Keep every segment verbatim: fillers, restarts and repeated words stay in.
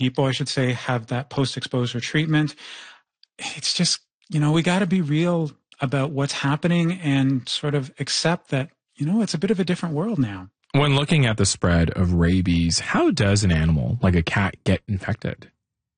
people, I should say, have that post-exposure treatment. It's just, you know, we got to be real about what's happening and sort of accept that, you know, it's a bit of a different world now. When looking at the spread of rabies, how does an animal like a cat get infected?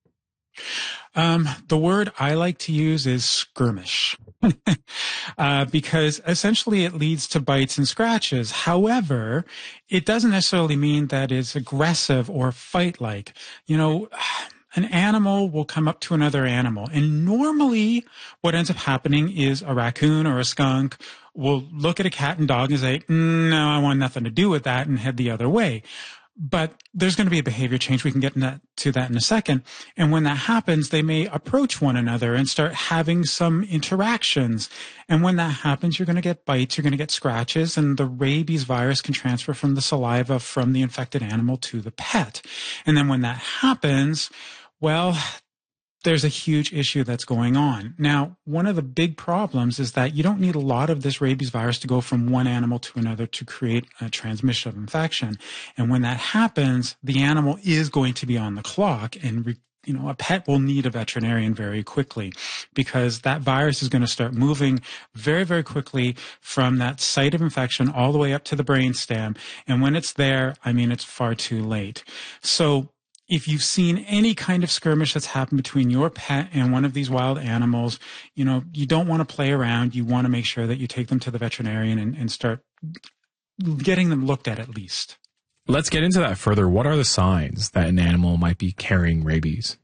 Um, the word I like to use is skirmish, uh, because essentially it leads to bites and scratches. However, it doesn't necessarily mean that it's aggressive or fight-like. You know, an animal will come up to another animal, and normally what ends up happening is a raccoon or a skunk will look at a cat and dog and say, no, I want nothing to do with that, and head the other way. But there's going to be a behavior change. We can get into, to that in a second. And when that happens, they may approach one another and start having some interactions. And when that happens, you're going to get bites, you're going to get scratches, and the rabies virus can transfer from the saliva from the infected animal to the pet. And then when that happens, well, there's a huge issue that's going on. Now, one of the big problems is that you don't need a lot of this rabies virus to go from one animal to another to create a transmission of infection. And when that happens, the animal is going to be on the clock, and you know, a pet will need a veterinarian very quickly, because that virus is going to start moving very, very quickly from that site of infection all the way up to the brainstem. And when it's there, I mean, it's far too late. So if you've seen any kind of skirmish that's happened between your pet and one of these wild animals, you know, you don't want to play around. You want to make sure that you take them to the veterinarian and, and start getting them looked at at least. Let's get into that further. What are the signs that an animal might be carrying rabies?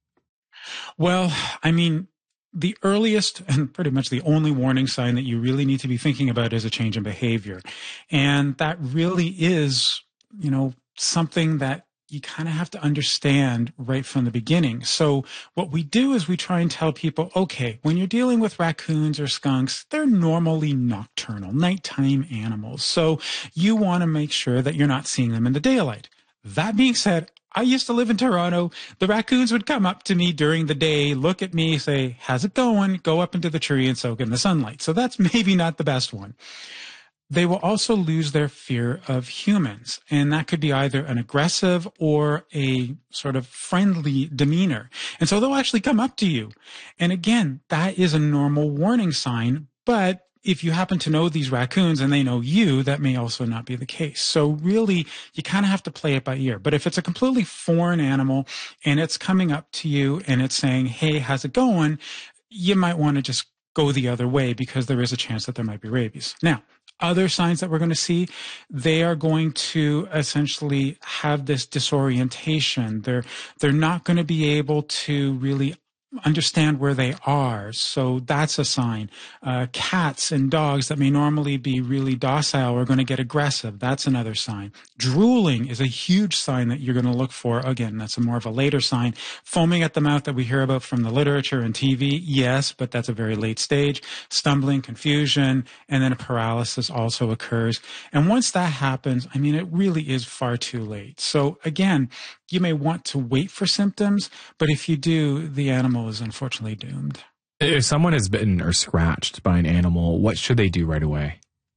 Well, I mean, the earliest and pretty much the only warning sign that you really need to be thinking about is a change in behavior. And that really is, you know, something that you kind of have to understand right from the beginning. So what we do is we try and tell people, okay, when you're dealing with raccoons or skunks, they're normally nocturnal, nighttime animals. So you want to make sure that you're not seeing them in the daylight. That being said, I used to live in Toronto. The raccoons would come up to me during the day, look at me, say, how's it going? Go up into the tree and soak in the sunlight. So that's maybe not the best one. They will also lose their fear of humans, and that could be either an aggressive or a sort of friendly demeanor. And so they'll actually come up to you. And again, that is a normal warning sign, but if you happen to know these raccoons and they know you, that may also not be the case. So really, you kind of have to play it by ear. But if it's a completely foreign animal and it's coming up to you and it's saying, hey, how's it going? You might want to just go the other way, because there is a chance that there might be rabies. Now, other signs that we're going to see, they are going to essentially have this disorientation. They're, they're not going to be able to really understand where they are. So that's a sign. Uh, cats and dogs that may normally be really docile are going to get aggressive. That's another sign. Drooling is a huge sign that you're going to look for. Again, that's a more of a later sign. Foaming at the mouth that we hear about from the literature and T V, yes, but that's a very late stage. Stumbling, confusion, and then a paralysis also occurs. And once that happens, I mean, it really is far too late. So again, you may want to wait for symptoms, but if you do, the animal is unfortunately doomed. If someone is bitten or scratched by an animal, what should they do right away?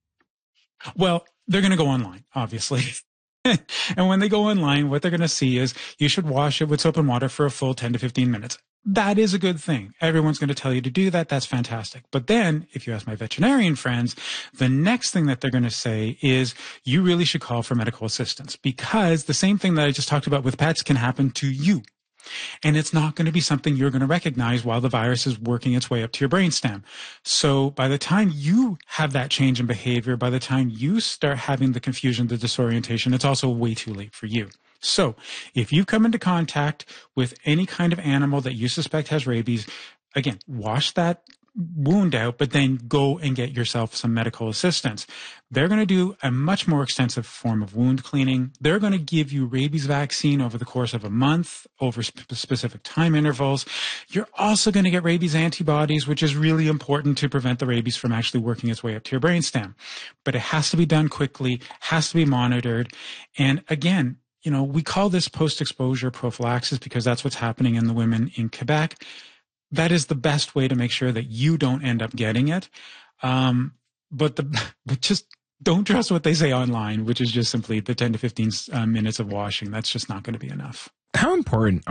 Well, they're going to go online, obviously. And when they go online, what they're going to see is you should wash it with soap and water for a full ten to fifteen minutes. That is a good thing. Everyone's going to tell you to do that. That's fantastic. But then, if you ask my veterinarian friends, the next thing that they're going to say is you really should call for medical assistance, because the same thing that I just talked about with pets can happen to you. And it's not going to be something you're going to recognize while the virus is working its way up to your brainstem. So by the time you have that change in behavior, by the time you start having the confusion, the disorientation, it's also way too late for you. So if you come into contact with any kind of animal that you suspect has rabies, again, wash that wound out, but then go and get yourself some medical assistance. They're going to do a much more extensive form of wound cleaning. They're going to give you rabies vaccine over the course of a month, over sp- specific time intervals. You're also going to get rabies antibodies, which is really important to prevent the rabies from actually working its way up to your brainstem. But it has to be done quickly, has to be monitored. And again, you know, we call this post-exposure prophylaxis because that's what's happening in the women in Quebec. That is the best way to make sure that you don't end up getting it. Um, but the but just don't trust what they say online, which is just simply the ten to fifteen uh, minutes of washing. That's just not going to be enough. How important